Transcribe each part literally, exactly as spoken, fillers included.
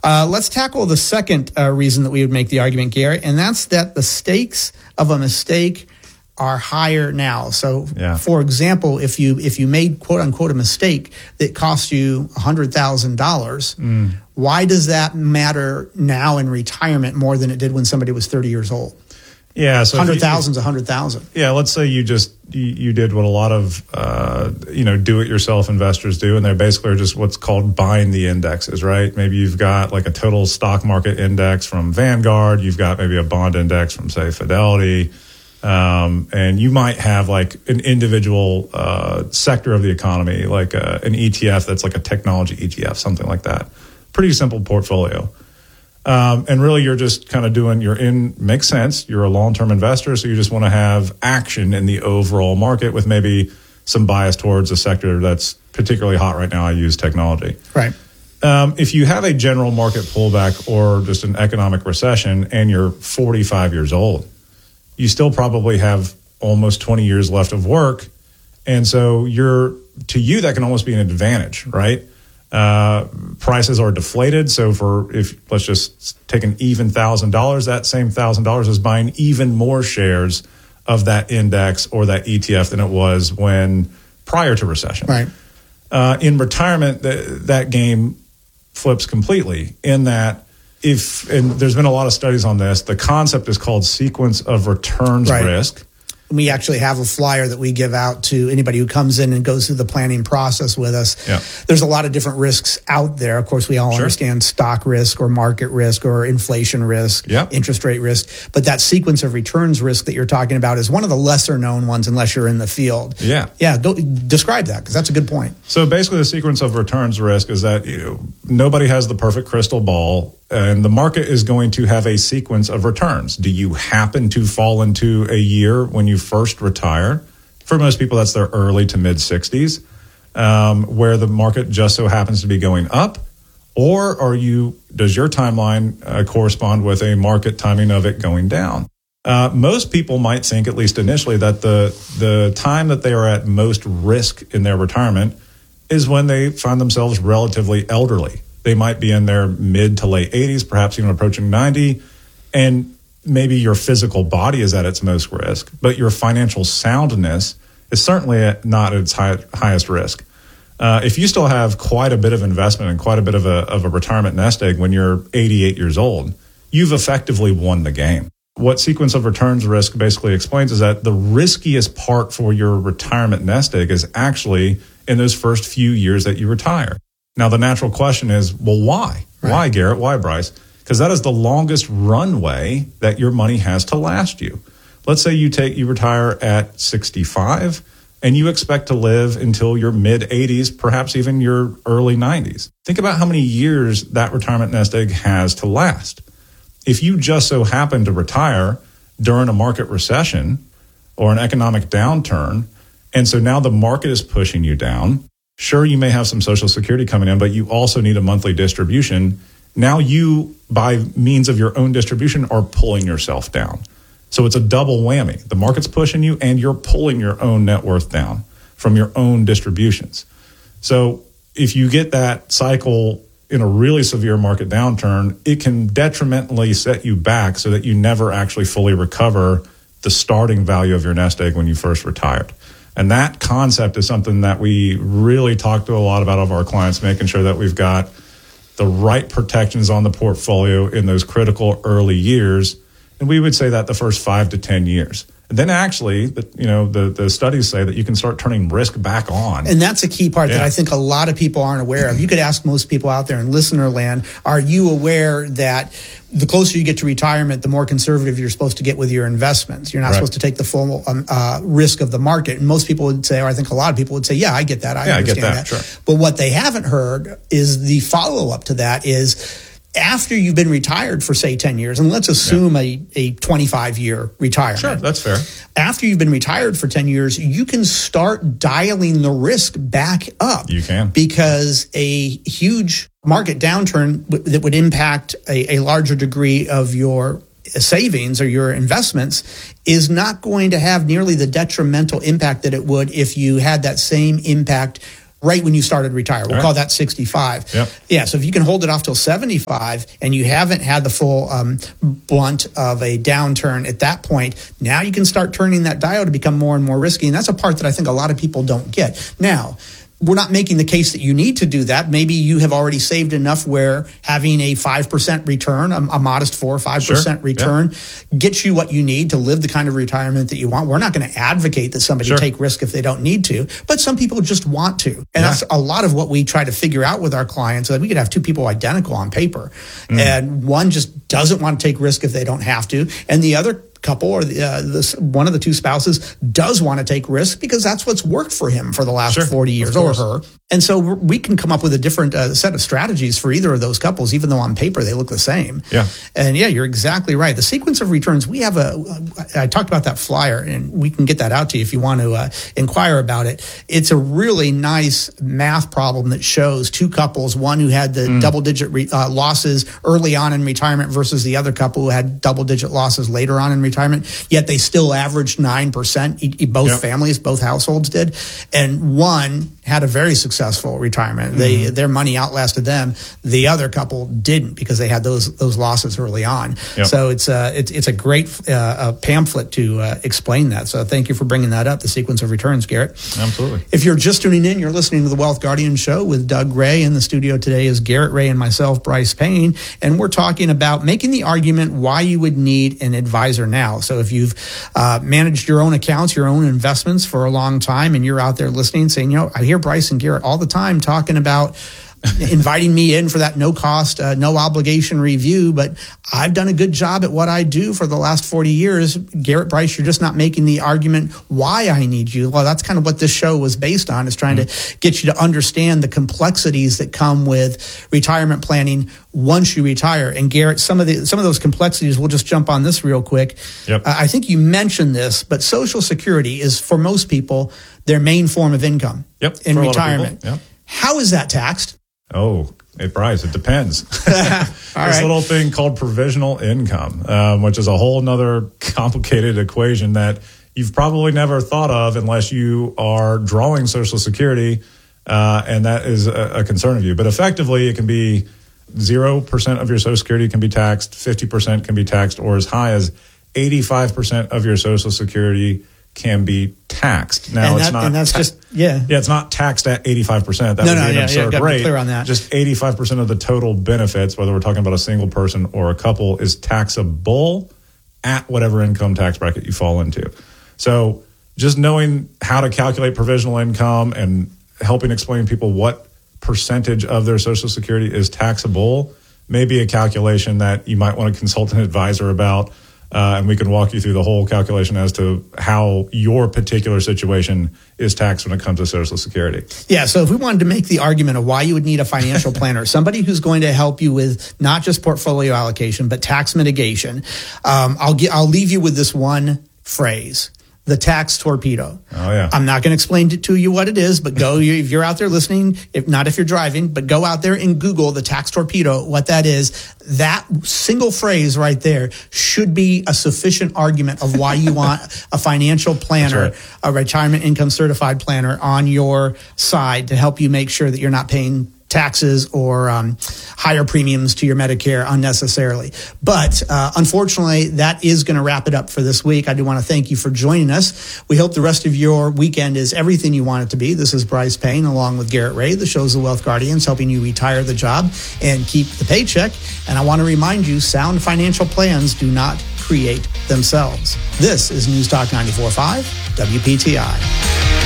Uh, let's tackle the second uh, reason that we would make the argument, Garrett, and that's that the stakes of a mistake are higher now. So, yeah. for example, if you if you made quote unquote a mistake that cost you one hundred thousand dollars, mm. why does that matter now in retirement more than it did when somebody was thirty years old? Yeah, so one hundred thousand is one hundred thousand. Yeah, let's say you just you, you did what a lot of uh, you know do-it-yourself investors do, and they're basically just what's called buying the indexes, right? Maybe you've got like a total stock market index from Vanguard, you've got maybe a bond index from say Fidelity, um, and you might have like an individual uh, sector of the economy, like a, an E T F that's like a technology E T F, something like that. Pretty simple portfolio. Um, and really, you're just kind of doing, you're in, makes sense. You're a long-term investor, so you just want to have action in the overall market with maybe some bias towards a sector that's particularly hot right now. I use technology. Right. Um, if you have a general market pullback or just an economic recession and you're forty-five years old, you still probably have almost twenty years left of work. And so you're, to you, that can almost be an advantage, right? Uh, prices are deflated. So for, if let's just take an even thousand dollars, that same thousand dollars is buying even more shares of that index or that E T F than it was when prior to recession. Right. Uh, in retirement, th- that game flips completely in that if, and there's been a lot of studies on this, the concept is called sequence of returns right. risk. We actually have a flyer that we give out to anybody who comes in and goes through the planning process with us. Yeah. There's a lot of different risks out there. Of course, we all Sure. understand stock risk or market risk or inflation risk, Yeah. interest rate risk. But that sequence of returns risk that you're talking about is one of the lesser known ones unless you're in the field. Yeah. Yeah. Go, describe that because that's a good point. So basically the sequence of returns risk is that you know, nobody has the perfect crystal ball. And the market is going to have a sequence of returns. Do you happen to fall into a year when you first retire? For most people, that's their early to mid sixties, um, where the market just so happens to be going up. Or are you? Does your timeline uh, correspond with a market timing of it going down? Uh, most people might think, at least initially, that the the time that they are at most risk in their retirement is when they find themselves relatively elderly. They might be in their mid to late eighties, perhaps even approaching ninety, and maybe your physical body is at its most risk, but your financial soundness is certainly not at its high, highest risk. Uh, if you still have quite a bit of investment and quite a bit of a, of a retirement nest egg when you're eighty-eight years old, you've effectively won the game. What sequence of returns risk basically explains is that the riskiest part for your retirement nest egg is actually in those first few years that you retire. Now, the natural question is, well, why? Right. Why, Garrett? Why, Bryce? Because that is the longest runway that your money has to last you. Let's say you take you retire at sixty-five and you expect to live until your mid-eighties, perhaps even your early nineties. Think about how many years that retirement nest egg has to last. If you just so happen to retire during a market recession or an economic downturn, and so now the market is pushing you down, sure, you may have some Social Security coming in, but you also need a monthly distribution. Now you, by means of your own distribution, are pulling yourself down. So it's a double whammy. The market's pushing you and you're pulling your own net worth down from your own distributions. So if you get that cycle in a really severe market downturn, it can detrimentally set you back so that you never actually fully recover the starting value of your nest egg when you first retired. And that concept is something that we really talk to a lot about of our clients, making sure that we've got the right protections on the portfolio in those critical early years. And we would say that the first five to ten years. And then actually, you know, the, the studies say that you can start turning risk back on. And that's a key part yeah. that I think a lot of people aren't aware of. You could ask most people out there in listener land, are you aware that the closer you get to retirement, the more conservative you're supposed to get with your investments? You're not right. supposed to take the full um, uh, risk of the market. And most people would say, or I think a lot of people would say, yeah, I get that. I yeah, understand I get that. that. Sure. But what they haven't heard is the follow-up to that is, after you've been retired for, say, ten years, and let's assume yeah. a, a twenty-five year retirement. Sure, that's fair. After you've been retired for ten years, you can start dialing the risk back up. You can. Because a huge market downturn w- that would impact a, a larger degree of your savings or your investments is not going to have nearly the detrimental impact that it would if you had that same impact right when you started retire. We'll All call right. that sixty-five. Yep. Yeah, so if you can hold it off till seventy-five and you haven't had the full um, blunt of a downturn at that point, now you can start turning that dial to become more and more risky. And that's a part that I think a lot of people don't get. Now, we're not making the case that you need to do that. Maybe you have already saved enough where having a five percent return, a, a modest four or five percent Sure. return, yeah. gets you what you need to live the kind of retirement that you want. We're not going to advocate that somebody Sure. take risk if they don't need to, but some people just want to. And Yeah. that's a lot of what we try to figure out with our clients. That we could have two people identical on paper, mm. and one just doesn't want to take risk if they don't have to, and the other couple or the, uh, this, one of the two spouses does want to take risk because that's what's worked for him for the last Sure, forty years or her. And so we can come up with a different uh, set of strategies for either of those couples, even though on paper they look the same. Yeah. And yeah, you're exactly right. The sequence of returns, we have a, I talked about that flyer, and we can get that out to you if you want to uh, inquire about it. It's a really nice math problem that shows two couples, one who had the mm. double digit re, uh, losses early on in retirement versus the other couple who had double digit losses later on in retirement, yet they still averaged nine percent. Both yep. families, both households did. And one had a very successful retirement. Mm-hmm. They their money outlasted them. The other couple didn't because they had those those losses early on. Yep. So it's a it's, it's a great uh, a pamphlet to uh, explain that. So thank you for bringing that up. The sequence of returns, Garrett. Absolutely. If you're just tuning in, you're listening to the Wealth Guardian Show with Doug Ray. In the studio today is Garrett Ray and myself, Bryce Payne, and we're talking about making the argument why you would need an advisor now. So if you've uh, managed your own accounts, your own investments for a long time, and you're out there listening, saying, you know, I hear Bryce and Garrett all the time talking about inviting me in for that no cost, uh, no obligation review, but I've done a good job at what I do for the last forty years. Garrett, Bryce, you're just not making the argument why I need you. Well, that's kind of what this show was based on, is trying mm-hmm. to get you to understand the complexities that come with retirement planning once you retire. And Garrett, some of the some of those complexities, we'll just jump on this real quick. Yep. Uh, I think you mentioned this, but Social Security is, for most people, their main form of income yep. in for retirement. Yep. How is that taxed? Oh, it, Bryce, it depends. All this right. little thing called provisional income, um, which is a whole nother complicated equation that you've probably never thought of unless you are drawing Social Security, uh, and that is a, a concern of you. But effectively, it can be zero percent of your Social Security can be taxed, fifty percent can be taxed, or as high as eighty-five percent of your Social Security can be taxed. Now, and it's that, not. And that's ta- just, yeah. Yeah, it's not taxed at eighty-five percent. That No, would no, be an yeah, absurd yeah, gotta be rate. clear on that. Just eighty-five percent of the total benefits, whether we're talking about a single person or a couple, is taxable at whatever income tax bracket you fall into. So just knowing how to calculate provisional income and helping explain to people what percentage of their Social Security is taxable may be a calculation that you might want to consult an advisor about. Uh, and we can walk you through the whole calculation as to how your particular situation is taxed when it comes to Social Security. Yeah, so if we wanted to make the argument of why you would need a financial planner, somebody who's going to help you with not just portfolio allocation, but tax mitigation, um, I'll, get, I'll leave you with this one phrase. The tax torpedo. Oh, yeah. I'm not going to explain to you what it is, but go, if you're out there listening, if not if you're driving, but go out there and Google the tax torpedo, what that is. That single phrase right there should be a sufficient argument of why you want a financial planner, right. a retirement income certified planner on your side to help you make sure that you're not paying taxes or um, higher premiums to your Medicare unnecessarily. But uh, unfortunately, that is going to wrap it up for this week. I do want to thank you for joining us. We hope the rest of your weekend is everything you want it to be. This is Bryce Payne along with Garrett Ray, the show's The Wealth Guardians, helping you retire the job and keep the paycheck. And I want to remind you, sound financial plans do not create themselves. This is News Talk ninety-four point five W P T I.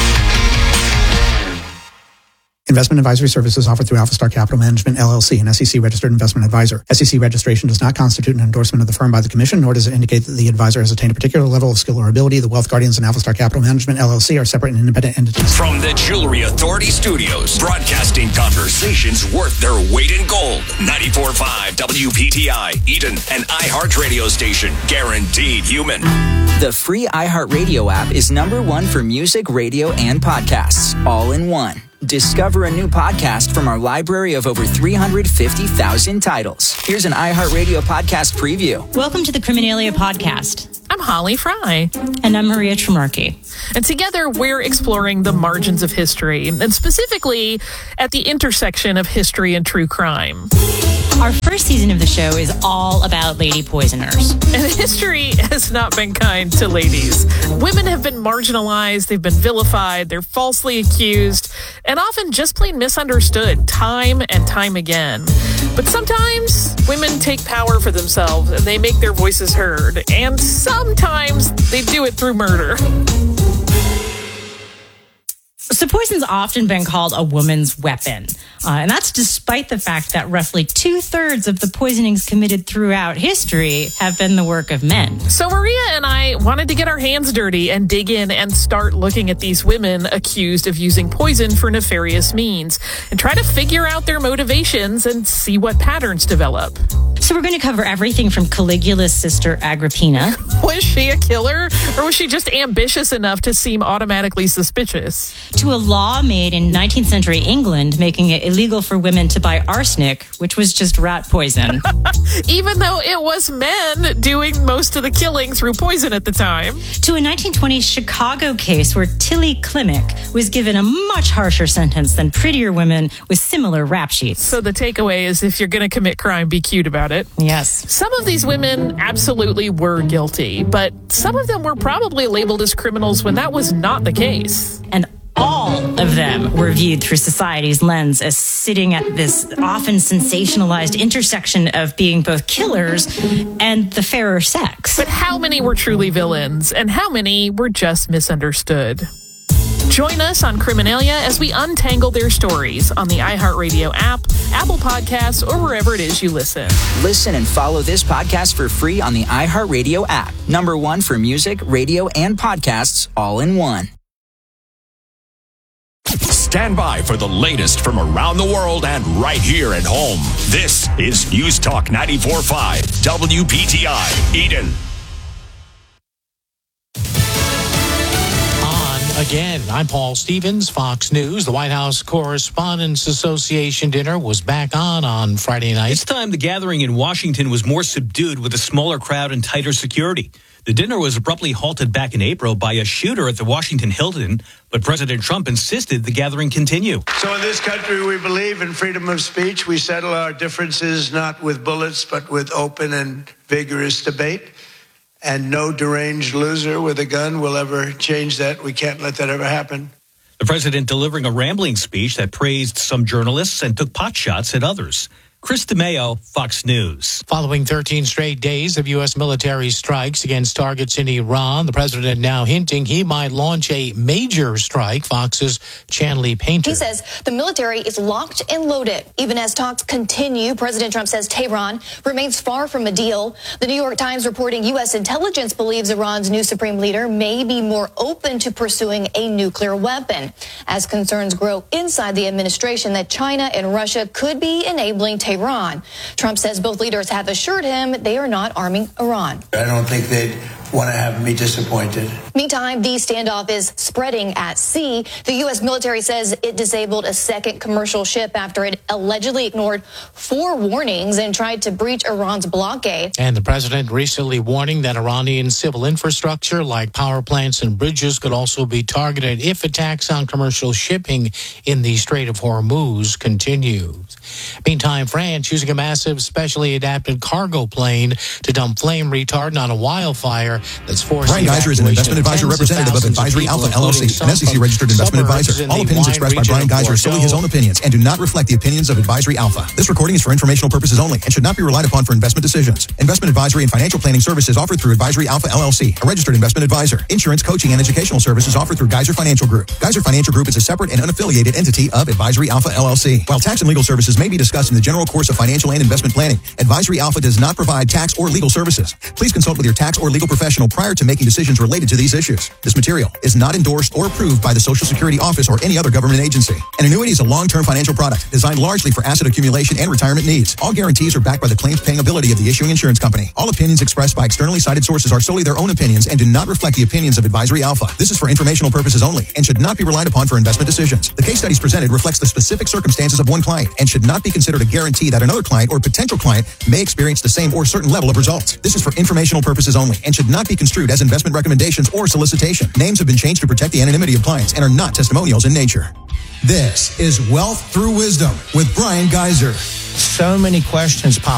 Investment advisory services offered through AlphaStar Capital Management, L L C, an S E C-registered investment advisor. S E C registration does not constitute an endorsement of the firm by the Commission, nor does it indicate that the advisor has attained a particular level of skill or ability. The Wealth Guardians and AlphaStar Capital Management, L L C, are separate and independent entities. From the Jewelry Authority Studios, broadcasting conversations worth their weight in gold. ninety-four point five W P T I, Eden, an iHeart radio station, guaranteed human. The free iHeartRadio app is number one for music, radio, and podcasts, all in one. Discover a new podcast from our library of over three hundred fifty thousand titles. Here's an iHeartRadio podcast preview. Welcome to the Criminalia podcast. I'm Holly Fry. And I'm Maria Tremarchi. And together we're exploring the margins of history, and specifically at the intersection of history and true crime. Our first season of the show is all about lady poisoners. And history has not been kind to ladies. Women have been marginalized, they've been vilified, they're falsely accused, and often just plain misunderstood time and time again. But sometimes women take power for themselves and they make their voices heard. And sometimes they do it through murder. So poison's often been called a woman's weapon. Uh, and that's despite the fact that roughly two-thirds of the poisonings committed throughout history have been the work of men. So Maria and I wanted to get our hands dirty and dig in and start looking at these women accused of using poison for nefarious means and try to figure out their motivations and see what patterns develop. So we're going to cover everything from Caligula's sister Agrippina. Was she a killer, or was she just ambitious enough to seem automatically suspicious? To a law made in nineteenth century England making it illegal for women to buy arsenic, which was just rat poison. Even though it was men doing most of the killing through poison at the time. To a nineteen twenties Chicago case where Tilly Klimek was given a much harsher sentence than prettier women with similar rap sheets. So the takeaway is, if you're going to commit crime, be cute about it. Yes. Some of these women absolutely were guilty, but some of them were probably labeled as criminals when that was not the case. And all of them were viewed through society's lens as sitting at this often sensationalized intersection of being both killers and the fairer sex. But how many were truly villains, and how many were just misunderstood? Join us on Criminalia as we untangle their stories on the iHeartRadio app, Apple Podcasts, or wherever it is you listen. Listen and follow this podcast for free on the iHeartRadio app. Number one for music, radio, and podcasts all in one. Stand by for the latest from around the world and right here at home. This is News Talk ninety-four point five W P T I, Eden. Again, I'm Paul Stevens, Fox News. The White House Correspondents Association dinner was back on on Friday night. This time, the gathering in Washington was more subdued with a smaller crowd and tighter security. The dinner was abruptly halted back in April by a shooter at the Washington Hilton, but President Trump insisted the gathering continue. So in this country, we believe in freedom of speech. We settle our differences not with bullets, but with open and vigorous debate. And no deranged loser with a gun will ever change that. We can't let that ever happen. The president delivering a rambling speech that praised some journalists and took potshots at others. Chris DeMeo, Fox News. Following thirteen straight days of U S military strikes against targets in Iran, the president now hinting he might launch a major strike. Fox's Chanley Painter. He says the military is locked and loaded. Even as talks continue, President Trump says Tehran remains far from a deal. The New York Times reporting U S intelligence believes Iran's new supreme leader may be more open to pursuing a nuclear weapon, as concerns grow inside the administration that China and Russia could be enabling Tehran. Iran. Trump says both leaders have assured him they are not arming Iran. I don't think they'd want to have me disappointed. Meantime, the standoff is spreading at sea. The U S military says it disabled a second commercial ship after it allegedly ignored four warnings and tried to breach Iran's blockade. And the president recently warning that Iranian civil infrastructure like power plants and bridges could also be targeted if attacks on commercial shipping in the Strait of Hormuz continues. Meantime, France using a massive specially adapted cargo plane to dump flame retardant on a wildfire that's forced. Brian Geiser is an investment advisor representative of Advisory Alpha L L C, an S E C-registered investment advisor. All opinions expressed by Brian Geiser are solely his own opinions and do not reflect the opinions of Advisory Alpha. This recording is for informational purposes only and should not be relied upon for investment decisions. Investment advisory and financial planning services offered through Advisory Alpha L L C, a registered investment advisor. Insurance, coaching, and educational services offered through Geiser Financial Group. Geiser Financial Group is a separate and unaffiliated entity of Advisory Alpha L L C. While tax and legal services may be discussed in the general course of financial and investment planning, Advisory Alpha does not provide tax or legal services. Please consult with your tax or legal professional prior to making decisions related to these issues. This material is not endorsed or approved by the Social Security Office or any other government agency. An annuity is a long-term financial product designed largely for asset accumulation and retirement needs. All guarantees are backed by the claims-paying ability of the issuing insurance company. All opinions expressed by externally cited sources are solely their own opinions and do not reflect the opinions of Advisory Alpha. This is for informational purposes only and should not be relied upon for investment decisions. The case studies presented reflects the specific circumstances of one client and should not be considered a guarantee that another client or potential client may experience the same or certain level of results. This is for informational purposes only and should not not be construed as investment recommendations or solicitation. Names have been changed to protect the anonymity of clients and are not testimonials in nature. This is Wealth Through Wisdom with Brian Geiser. So many questions pop